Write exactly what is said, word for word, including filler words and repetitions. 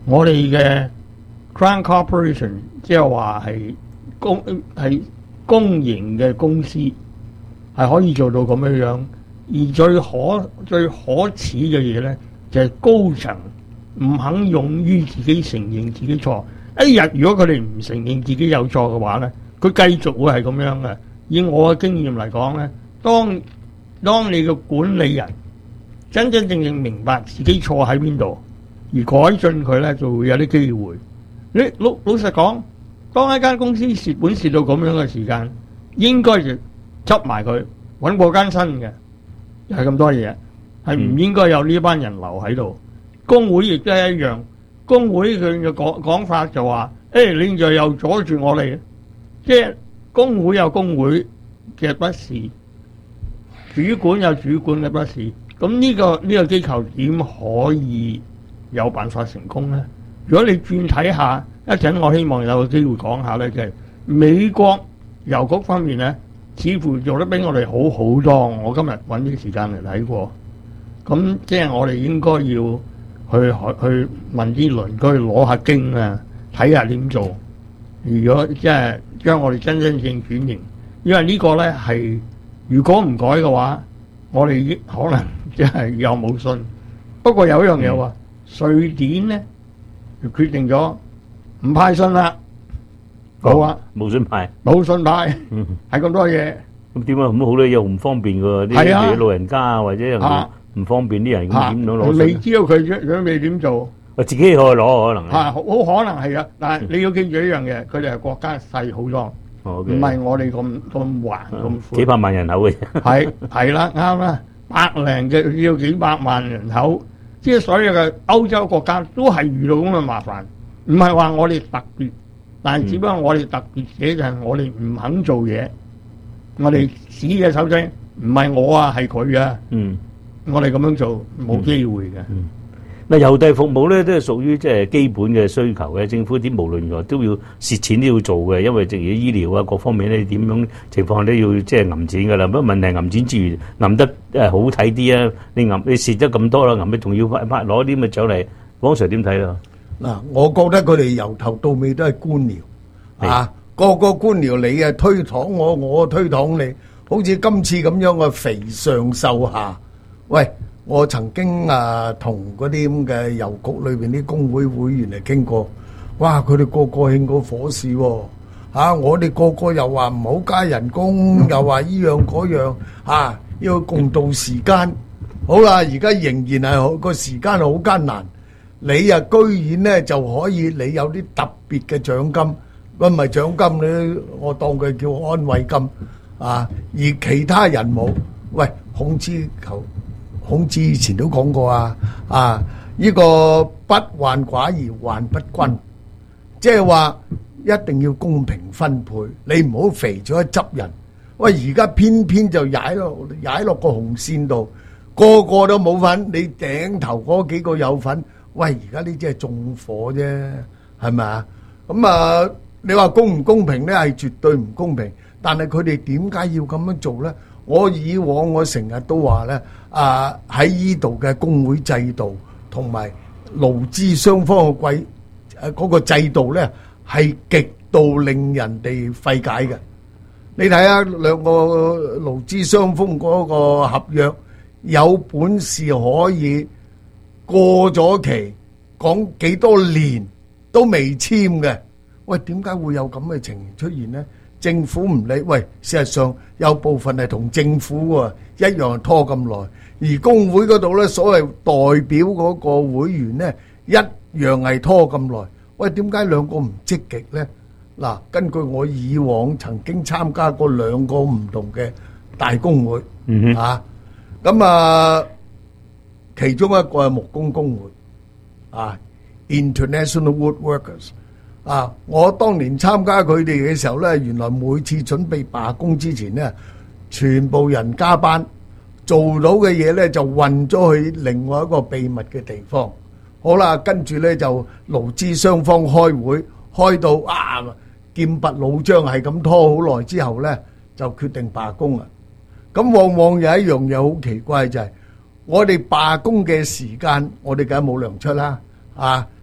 我哋嘅 Crown Corporation 即係話係公係公營嘅公司係可以做到咁樣樣，而最可最可恥嘅嘢咧就係、是、高層唔肯勇於自己承認自己錯。一日如果佢哋唔承認自己有錯嘅話咧，佢繼續會係咁樣嘅。以我嘅經驗嚟講咧，當當你嘅管理人真真正正明白自己錯喺邊度，而改進佢咧，就會有啲機會。你老老實講，當一間公司蝕本蝕到咁樣嘅時間，應該就執埋佢，揾過間新嘅，又係咁多嘢，係唔應該有呢班人留喺度。工會亦都係一樣。工會佢嘅講講法就話：誒、欸，你就又阻住我哋，即係工會有工會嘅不是，主管有主管嘅不是。咁呢、這個呢、這個機構點可以有辦法成功咧？如果你轉睇下，一陣我希望有個機會講下咧，就係、是、美國郵局方面咧，似乎做得比我哋好好多。我今日揾啲時間嚟睇過，咁即係我哋應該要。去去問啲鄰居攞下經啊，睇下點做。如果即係將我哋真真正正轉型，因為呢個咧係如果唔改嘅話，我哋可能即係又冇信。不過有一樣嘢話，瑞典咧就決定咗唔派信啦。好啊， 冇信派， 冇信派，係咁多嘢。 咁點解咁好咧？又唔方便㗎啲啲老人家啊，或者人唔方便啲人咁點樣攞？ 你未知道佢準準備點做？ 我自己可以攞可能係，好可能係啊！但係你要記住一樣嘢，佢哋係國家細好多，唔係我哋咁咁橫咁闊。 幾百萬人口嘅， 係係啦，啱啦，百零嘅要幾百萬人口，即係所有嘅歐洲國家都係遇到咁嘅麻煩。唔係話我哋特別，但係只不過我哋特別嘅就係我哋唔肯做嘢。我哋指嘅手勢唔係我啊，係佢啊。嗯。我哋咁樣做冇機會嘅。 嗯，嗱，郵遞服務咧都係屬於即係基本嘅需求嘅，政府點無論如何都要蝕錢都要做嘅，因為正如醫療啊各方面咧點樣情況都要即係揞錢噶啦。不過問題揞錢之餘揞得誒好睇啲啊！你揞你蝕咗咁多啦，揞你仲要快快攞啲咪獎勵？王 Sir 點睇啊？ 嗱，我覺得佢哋由頭到尾都係官僚啊，個個官僚你啊推搪我，我推搪你，好似今次咁樣嘅肥上瘦下。喂，我曾經啊同嗰啲咁嘅郵局裏邊啲工會會員嚟傾過，哇！佢哋個個興過火勢喎，嚇！我哋個個又話唔好加人工，又話依樣嗰樣，嚇要共度時間。好啦，而家仍然係好個時間好艱難，你啊居然咧就可以你有啲特別嘅獎金，唔係獎金咧，我當佢叫安慰金啊，而其他人冇。喂，孔子求。孔子以前都講過啊，啊呢、這個不患寡而患不均，即係話一定要公平分配，你唔好肥咗一執人。喂，而家偏偏就踩落踩落個紅線度，個個都冇份，你頂頭嗰幾個有份。喂，而家呢啲係縱火啫，係咪啊？咁啊，你話公唔公平咧？係絕對唔公平。但係佢哋點解要咁樣做咧？我以往我成日都話咧，啊喺依度嘅工會制度同埋勞資雙方嘅貴誒嗰個制度咧，係極度令人哋費解嘅。你睇下兩個勞資雙方嗰個合約，有本事可以過咗期，講幾多年都未簽嘅。喂，點解會有咁嘅情形出現咧？政府唔理，喂，事實上有部分係同政府喎一樣拖咁耐，而工會嗰度咧，所謂代表嗰個會員咧，一樣係拖咁耐。喂，點解兩個唔積極咧？嗱，根據我以往曾經參加過兩個唔同嘅大工會，嗯啊，咁啊，其中一個係木工工會，啊 ，International Woodworkers。啊！我當年參加佢哋嘅時候咧，原來每次準備罷工之前咧，全部人加班做到嘅嘢咧，就運咗去另外一個秘密嘅地方。好啦，跟住咧就勞資雙方開會，開到啊劍拔弩張，係咁拖好耐之後咧，就決定罷工啊！咁往往有一樣嘢好奇怪就係，我哋罷工嘅時間，我哋梗係冇糧出啦，啊！